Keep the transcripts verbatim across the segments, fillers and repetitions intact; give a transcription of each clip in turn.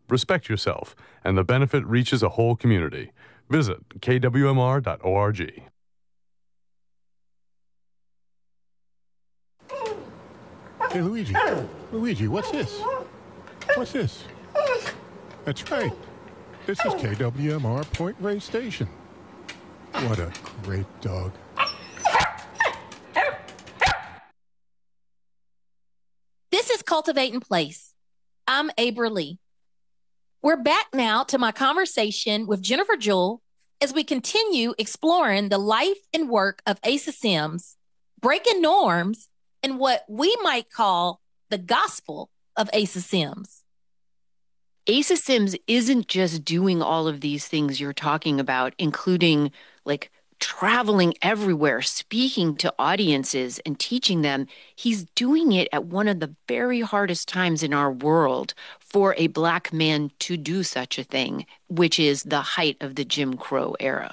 respect yourself, and the benefit reaches a whole community. Visit K W M R dot org. Hey, Luigi. Luigi, what's this? What's this? That's right. This is K W M R Point Reyes Station. What a great dog. This is Cultivating Place. I'm Abra Lee. We're back now to my conversation with Jennifer Jewell as we continue exploring the life and work of Asa Sims, breaking norms, and what we might call the gospel of Asa Sims. Asa Sims isn't just doing all of these things you're talking about, including like traveling everywhere, speaking to audiences and teaching them. He's doing it at one of the very hardest times in our world for a Black man to do such a thing, which is the height of the Jim Crow era.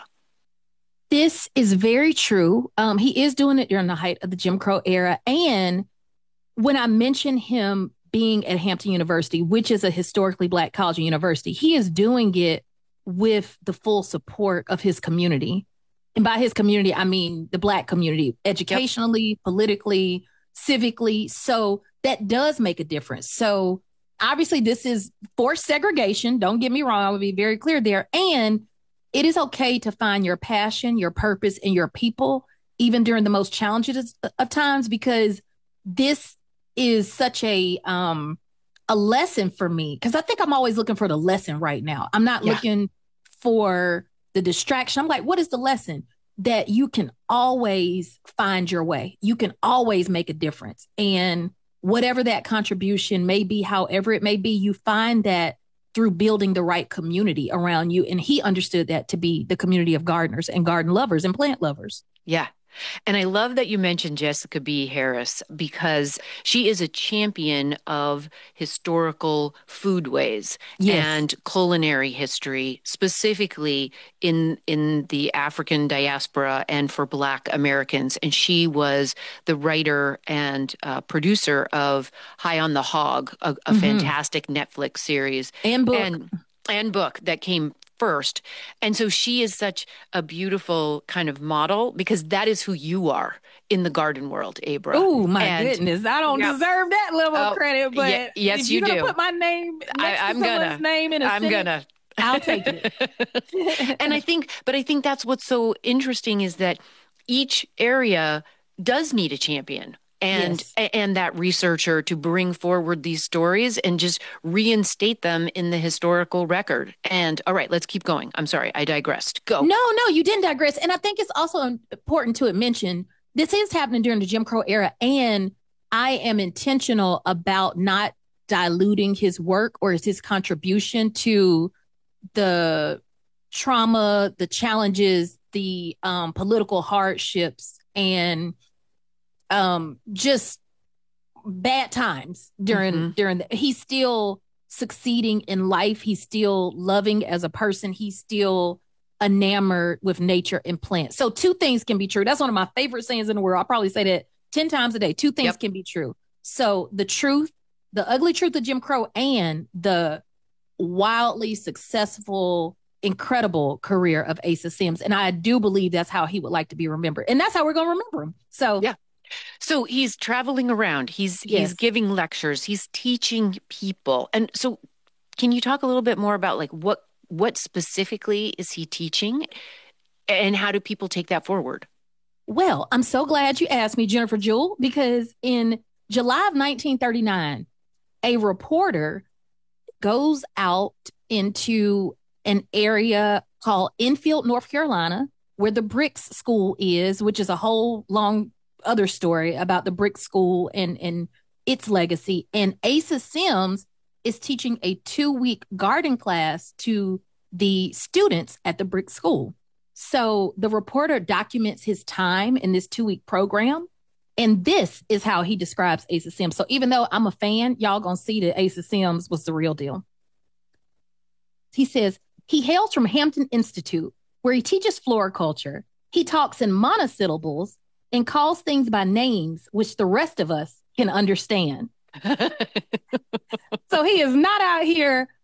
This is very true. Um, he is doing it during the height of the Jim Crow era. And when I mention him being at Hampton University, which is a historically Black college and university, he is doing it with the full support of his community. And by his community, I mean the Black community, educationally, yep. politically, civically. So that does make a difference. So obviously this is forced segregation. Don't get me wrong. I would be very clear there. And it is okay to find your passion, your purpose, and your people, even during the most challenging of times, because this is such a um, a lesson for me. Because I think I'm always looking for the lesson right now. I'm not yeah. looking for the distraction. I'm like, what is the lesson? That you can always find your way. You can always make a difference. And whatever that contribution may be, however it may be, you find that through building the right community around you. And he understood that to be the community of gardeners and garden lovers and plant lovers. Yeah. And I love that you mentioned Jessica B. Harris, because she is a champion of historical foodways yes. and culinary history, specifically in in the African diaspora and for Black Americans. And she was the writer and uh, producer of High on the Hog, a, a mm-hmm. fantastic Netflix series. And book. And, and book that came first. And so she is such a beautiful kind of model, because that is who you are in the garden world, Abra. Oh, my and, goodness. I don't yeah. deserve that level oh, of credit, but yeah, yes, if you you're do. going to put my name next I, I'm to someone's gonna, name in a I'm sentence, gonna. I'll take it. And I think, but I think that's what's so interesting is that each area does need a champion. And yes. and that researcher to bring forward these stories and just reinstate them in the historical record. And all right, let's keep going. I'm sorry, I digressed. Go. No, no, you didn't digress. And I think it's also important to mention this is happening during the Jim Crow era. And I am intentional about not diluting his work or his contribution to the trauma, the challenges, the um, political hardships, and um, just bad times during, mm-hmm. during the, he's still succeeding in life. He's still loving as a person. He's still enamored with nature and plants. So two things can be true. That's one of my favorite sayings in the world. I'll probably say that ten times a day. Two things yep. can be true. So the truth, the ugly truth of Jim Crow, and the wildly successful, incredible career of Asa Sims. And I do believe that's how he would like to be remembered. And that's how we're going to remember him. So yeah. So he's traveling around, he's yes. he's giving lectures, he's teaching people. And so can you talk a little bit more about like what what specifically is he teaching and how do people take that forward? Well, I'm so glad you asked me, Jennifer Jewell, because in July of nineteen thirty-nine, a reporter goes out into an area called Enfield, North Carolina, where the Bricks School is, which is a whole long other story about the Brick School and, and its legacy. And Asa Sims is teaching a two-week garden class to the students at the Brick School. So the reporter documents his time in this two-week program. And this is how he describes Asa Sims. So even though I'm a fan, y'all gonna see that Asa Sims was the real deal. He says, he hails from Hampton Institute, where he teaches floriculture. He talks in monosyllables and calls things by names which the rest of us can understand. So he is not out here